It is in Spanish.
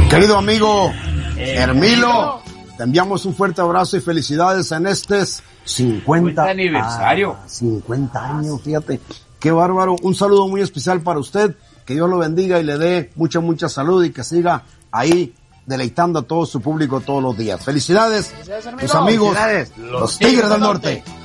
Querido amigo Hermilo, te enviamos un fuerte abrazo y felicidades en este 50 aniversario. 50 años, fíjate, qué bárbaro. Un saludo muy especial para usted, que Dios lo bendiga y le dé mucha salud y que siga ahí deleitando a todo su público todos los días. Felicidades, tus amigos, los Tigres del Norte.